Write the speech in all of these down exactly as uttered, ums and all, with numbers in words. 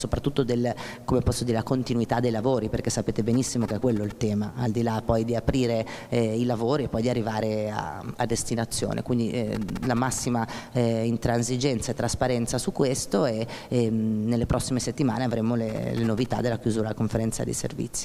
soprattutto del, come posso dire, la continuità dei lavori, perché sapete benissimo che è quello il tema, al di là poi di aprire eh, i lavori e poi di arrivare a, a destinazione, quindi eh, la massima eh, intransigenza e trasparenza su questo, e, e nelle prossime settimane avremo le, le novità della chiusura della conferenza di servizi.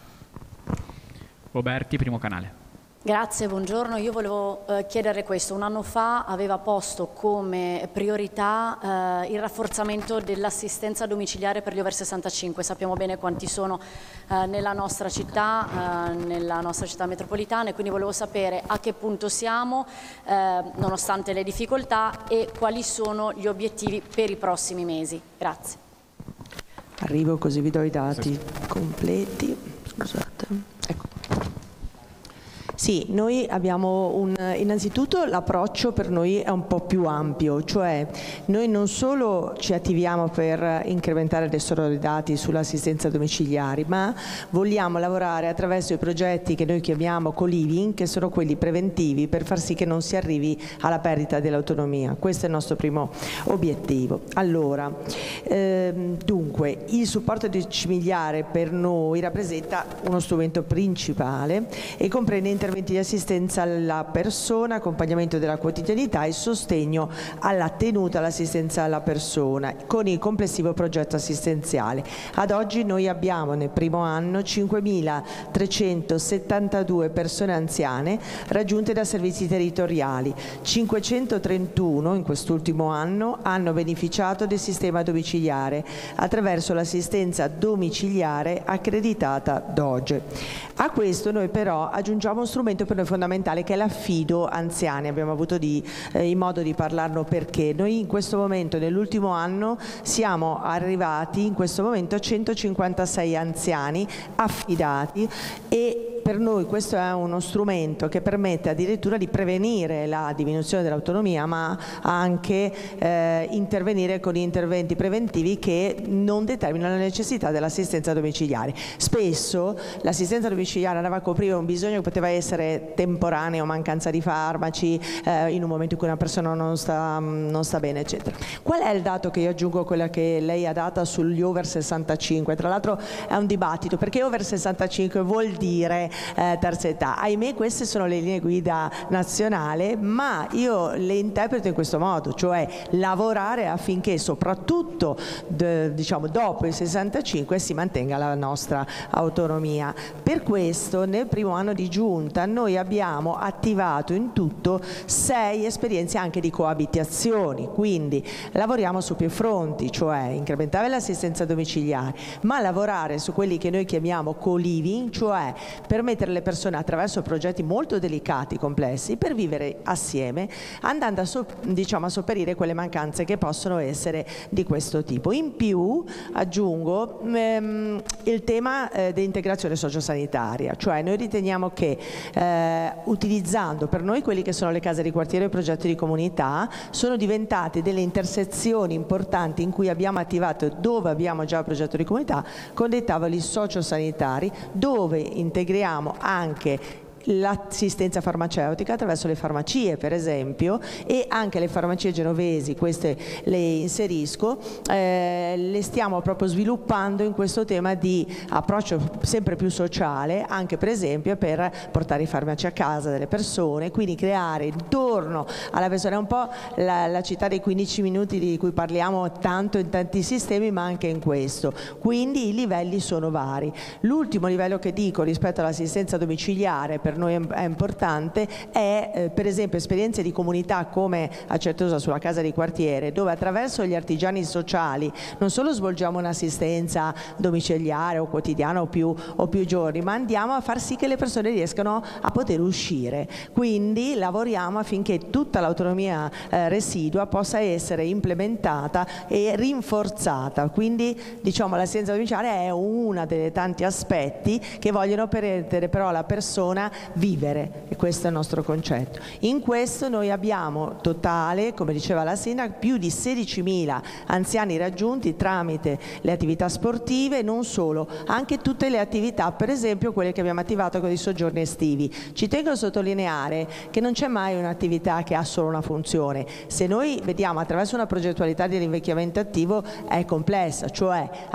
Roberti, Primo Canale. Grazie, buongiorno. Io volevo eh, chiedere questo. Un anno fa aveva posto come priorità eh, il rafforzamento dell'assistenza domiciliare per gli over sessantacinque. Sappiamo bene quanti sono eh, nella nostra città, eh, nella nostra città metropolitana, e quindi volevo sapere a che punto siamo, eh, nonostante le difficoltà, e quali sono gli obiettivi per i prossimi mesi. Grazie. Arrivo così vi do i dati completi. Scusate. Ecco. Sì, noi abbiamo un, innanzitutto l'approccio per noi è un po' più ampio, cioè noi non solo ci attiviamo per incrementare le sororità sull'assistenza domiciliare, ma vogliamo lavorare attraverso i progetti che noi chiamiamo co-living, che sono quelli preventivi per far sì che non si arrivi alla perdita dell'autonomia. Questo è il nostro primo obiettivo. Allora, ehm, dunque, il supporto domiciliare per noi rappresenta uno strumento principale e comprende interventi di assistenza alla persona, accompagnamento della quotidianità e sostegno alla tenuta all'assistenza alla persona, con il complessivo progetto assistenziale. Ad oggi noi abbiamo nel primo anno cinquemilatrecentosettantadue persone anziane raggiunte da servizi territoriali, cinquecentotrentuno in quest'ultimo anno hanno beneficiato del sistema domiciliare attraverso l'assistenza domiciliare accreditata D O G E. A questo noi però aggiungiamo un strumento per noi fondamentale, che è l'affido anziani. Abbiamo avuto di, eh, in modo di parlarlo, perché noi in questo momento, nell'ultimo anno, siamo arrivati in questo momento a centocinquantasei anziani affidati, e per noi questo è uno strumento che permette addirittura di prevenire la diminuzione dell'autonomia, ma anche eh, intervenire con interventi preventivi che non determinano la necessità dell'assistenza domiciliare. Spesso l'assistenza domiciliare andava a coprire un bisogno che poteva essere temporaneo, mancanza di farmaci, eh, in un momento in cui una persona non sta, non sta bene, eccetera. Qual è il dato che io aggiungo a quella che lei ha data sugli over sessantacinque? Tra l'altro è un dibattito, perché over sessantacinque vuol dire Eh, terza età. Ahimè, queste sono le linee guida nazionali, ma io le interpreto in questo modo, cioè lavorare affinché soprattutto de, diciamo dopo il sessantacinque si mantenga la nostra autonomia. Per questo nel primo anno di giunta noi abbiamo attivato in tutto sei esperienze anche di coabitazioni, quindi lavoriamo su più fronti, cioè incrementare l'assistenza domiciliare, ma lavorare su quelli che noi chiamiamo co-living, cioè permettere le persone attraverso progetti molto delicati, complessi, per vivere assieme, andando a, so, diciamo, a sopperire quelle mancanze che possono essere di questo tipo. In più aggiungo ehm, il tema eh, dell'integrazione sociosanitaria, cioè noi riteniamo che eh, utilizzando per noi quelli che sono le case di quartiere e i progetti di comunità sono diventate delle intersezioni importanti in cui abbiamo attivato, dove abbiamo già il progetto di comunità, con dei tavoli sociosanitari dove integriamo anche l'assistenza farmaceutica attraverso le farmacie, per esempio, e anche le farmacie genovesi, queste le inserisco, eh, le stiamo proprio sviluppando in questo tema di approccio sempre più sociale, anche per esempio per portare i farmaci a casa delle persone, quindi creare intorno alla persona, un po' la, la città dei quindici minuti di cui parliamo tanto in tanti sistemi, ma anche in questo. Quindi i livelli sono vari. L'ultimo livello che dico rispetto all'assistenza domiciliare per noi è importante è eh, per esempio esperienze di comunità come a Certosa sulla casa di quartiere, dove attraverso gli artigiani sociali non solo svolgiamo un'assistenza domiciliare o quotidiana o più, o più giorni, ma andiamo a far sì che le persone riescano a poter uscire. Quindi lavoriamo affinché tutta l'autonomia eh, residua possa essere implementata e rinforzata. Quindi diciamo l'assistenza domiciliare è uno dei tanti aspetti che vogliono permettere però alla persona vivere, e questo è il nostro concetto. In questo noi abbiamo totale, come diceva la Sindaca, più di sedicimila anziani raggiunti tramite le attività sportive, non solo, anche tutte le attività, per esempio quelle che abbiamo attivato con i soggiorni estivi. Ci tengo a sottolineare che non c'è mai un'attività che ha solo una funzione. Se noi vediamo attraverso una progettualità dell'invecchiamento attivo è complessa, cioè